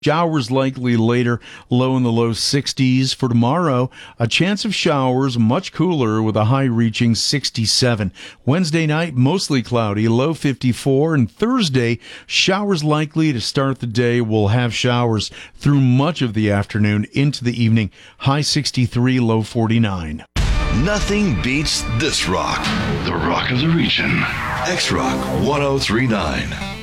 Showers likely later, low in the low 60s. For tomorrow, a chance of showers, much cooler with a high reaching 67. Wednesday night, mostly cloudy, low 54. And Thursday, showers likely to start the day. We'll have showers through much of the afternoon into the evening, high 63, low 49. Nothing beats this rock. The rock of the region. X-Rock 1039.